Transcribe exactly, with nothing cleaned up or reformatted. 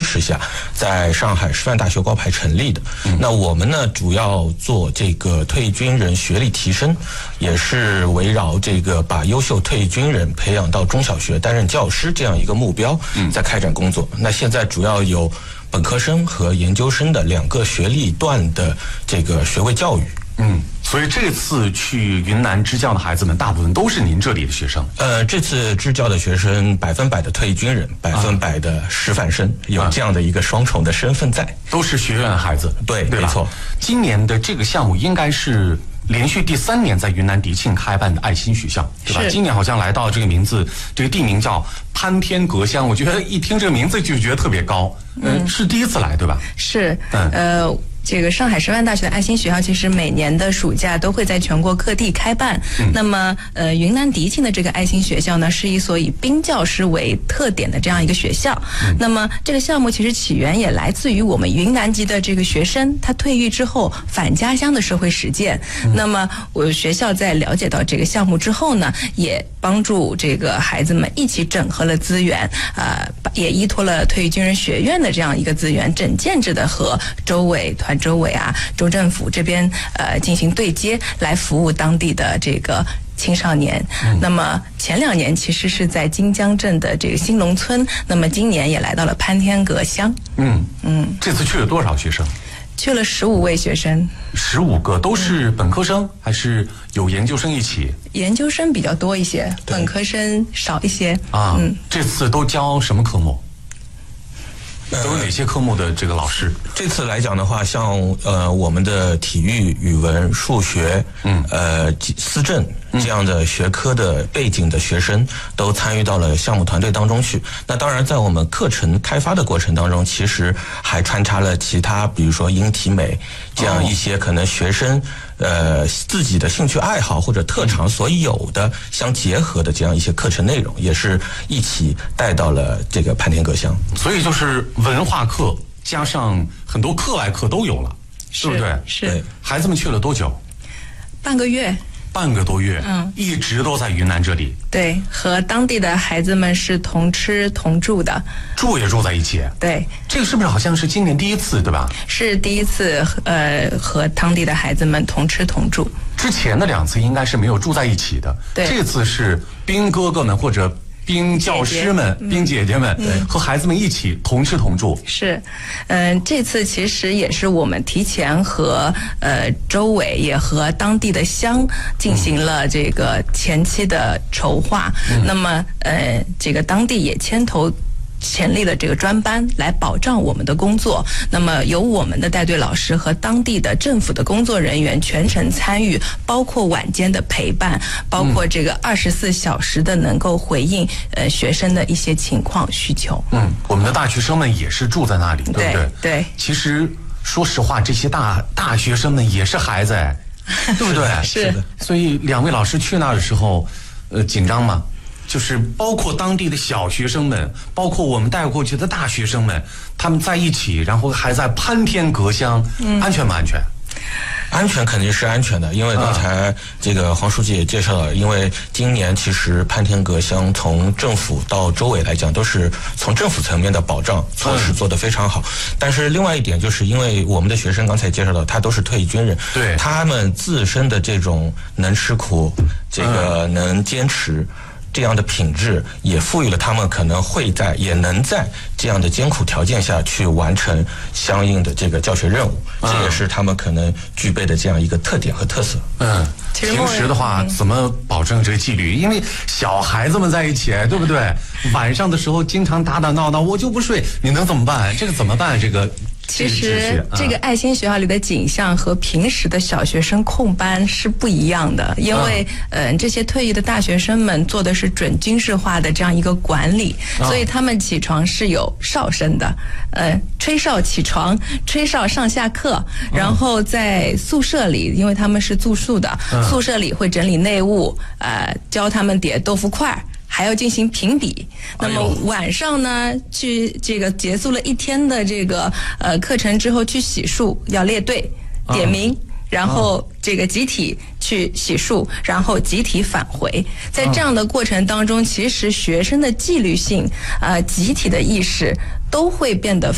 持下，在上海师范大学高排成立的。嗯、那我们呢，主要做这个退役军人学历提升，也是围绕这个把优秀退役军人培养到中小学担任教师这样一个目标，在开展工作。嗯、那现在主要有本科生和研究生的两个学历段的这个学位教育。 嗯，所以这次去云南支教的孩子们，大部分都是您这里的学生。 呃，这次支教的学生百分百的退役军人，百分百的师范生，啊、有这样的一个双重的身份在， 都是学院的孩子。 对， 对， 没错。 今年的这个项目应该是连续第三年在云南迪庆开办的爱心学校，对吧？今年好像来到这个名字，这个地名叫潘天阁乡，我觉得一听这个名字就觉得特别高。嗯，是第一次来，对吧？ 是，嗯，呃。这个上海师范大学的爱心学校，其实每年的暑假都会在全国各地开办。嗯、那么，呃，云南迪庆的这个爱心学校呢，是一所以兵教师为特点的这样一个学校。嗯、那么，这个项目其实起源也来自于我们云南籍的这个学生，他退役之后返家乡的社会实践。嗯、那么，我学校在了解到这个项目之后呢，也帮助这个孩子们一起整合了资源，呃，也依托了退役军人学院的这样一个资源，整建制的和州委团。州委啊，州政府这边呃进行对接，来服务当地的这个青少年。嗯、那么前两年其实是在金江镇的这个新农村，那么今年也来到了潘天阁乡。嗯嗯，这次去了多少学生？ 去了十五位学生。 十五个都是本科生，嗯、还是有研究生一起？ 研究生比较多一些，本科生少一些。 啊，嗯，这次都教什么科目？都有哪些科目的这个老师？ 呃、这次来讲的话，像呃我们的体育、语文、数学，嗯，呃思政这样的学科的背景的学生都参与到了项目团队当中去。那当然，在我们课程开发的过程当中，其实还穿插了其他，比如说英体美这样一些可能学生呃自己的兴趣爱好或者特长所有的相结合的这样一些课程内容，也是一起带到了这个潘天阁乡。 所以就是文化课加上很多课外课都有了，对不对？ 是。 孩子们去了多久？ 半个月。 半个多月，嗯，一直都在云南这里。 对，和当地的孩子们是同吃同住的， 住也住在一起。 对， 这个是不是好像是今年第一次，对吧？ 是第一次，呃，和当地的孩子们同吃同住。 之前的两次应该是没有住在一起的， 对， 这次是兵哥哥们或者兵教师们、姐姐兵姐姐们、嗯、和孩子们一起同吃同住。 是，嗯、呃，这次其实也是我们提前和呃州委也和当地的乡进行了这个前期的筹划。嗯、那么呃，这个当地也牵头成立了这个专班来保障我们的工作，那么由我们的带队老师和当地的政府的工作人员全程参与，包括晚间的陪伴，包括这个二十四小时的能够回应呃学生的一些情况需求。 嗯，我们的大学生们也是住在那里，对不对？ 对。对， 其实说实话，这些大大学生们也是孩子，对不对？ 是的。 所以两位老师去那儿的时候，呃，紧张吗？就是包括当地的小学生们，包括我们带过去的大学生们，他们在一起，然后还在潘天阁乡，嗯、安全不安全？ 安全肯定是安全的，因为刚才这个黄书记也介绍了，因为今年其实潘天阁乡从政府到州委来讲，都是从政府层面的保障措施做得非常好。但是另外一点，就是因为我们的学生刚才介绍到，他都是退役军人， 对， 他们自身的这种能吃苦，这个能坚持。这样的品质也赋予了他们可能会在也能在这样的艰苦条件下去完成相应的这个教学任务，嗯、这也是他们可能具备的这样一个特点和特色。 嗯，平时的话怎么保证这个纪律？因为小孩子们在一起，对不对？晚上的时候经常打打闹闹，我就不睡，你能怎么办？这个怎么办？这个。 其实这个爱心学校里的景象和平时的小学生空班是不一样的，因为嗯、呃，这些退役的大学生们做的是准军事化的这样一个管理，所以他们起床是有哨声的，呃，吹哨起床，吹哨上下课，然后在宿舍里，因为他们是住宿的，宿舍里会整理内务，呃，教他们叠豆腐块。还要进行评比，那么晚上呢，去这个结束了一天的这个呃课程之后，去洗漱，要列队点名，然后这个集体去洗漱，然后集体返回。在这样的过程当中，其实学生的纪律性、呃集体的意识都会变得